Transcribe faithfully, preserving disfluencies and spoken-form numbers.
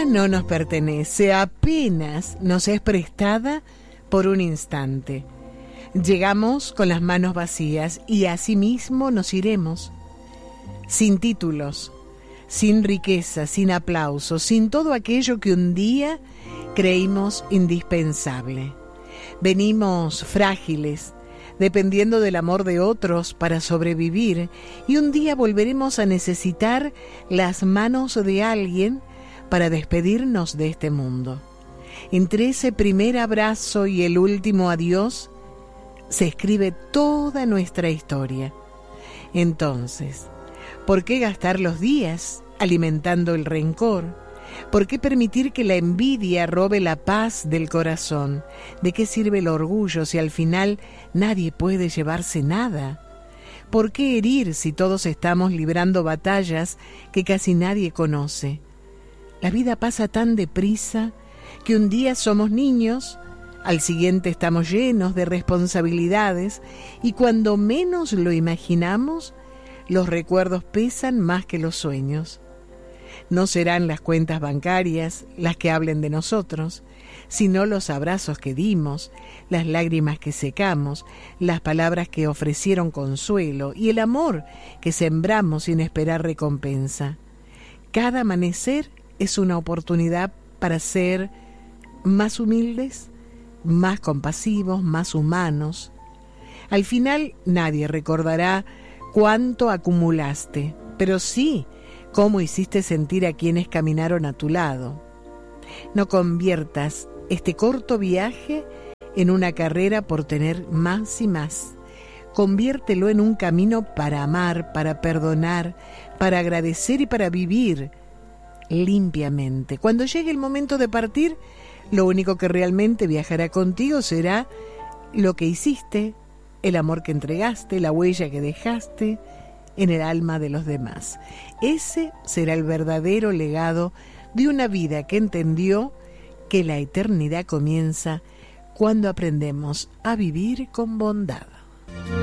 no nos pertenece, apenas nos es prestada por un instante. Llegamos con las manos vacías y asimismo nos iremos, sin títulos, sin riqueza, sin aplausos, sin todo aquello que un día creímos indispensable. Venimos frágiles, dependiendo del amor de otros para sobrevivir, y un día volveremos a necesitar las manos de alguien para despedirnos de este mundo. Entre ese primer abrazo y el último adiós se escribe toda nuestra historia. Entonces, ¿por qué gastar los días alimentando el rencor? ¿Por qué permitir que la envidia robe la paz del corazón? ¿De qué sirve el orgullo si al final nadie puede llevarse nada? ¿Por qué herir si todos estamos librando batallas que casi nadie conoce? La vida pasa tan deprisa que un día somos niños, al siguiente estamos llenos de responsabilidades y cuando menos lo imaginamos, los recuerdos pesan más que los sueños. No serán las cuentas bancarias las que hablen de nosotros, sino los abrazos que dimos, las lágrimas que secamos, las palabras que ofrecieron consuelo y el amor que sembramos sin esperar recompensa. Cada amanecer es una oportunidad para ser más humildes, más compasivos, más humanos. Al final nadie recordará cuánto acumulaste, pero sí cómo hiciste sentir a quienes caminaron a tu lado. No conviertas este corto viaje en una carrera por tener más y más. Conviértelo en un camino para amar, para perdonar, para agradecer y para vivir limpiamente. Cuando llegue el momento de partir, lo único que realmente viajará contigo será lo que hiciste, el amor que entregaste, la huella que dejaste en el alma de los demás. Ese será el verdadero legado de una vida que entendió que la eternidad comienza cuando aprendemos a vivir con bondad.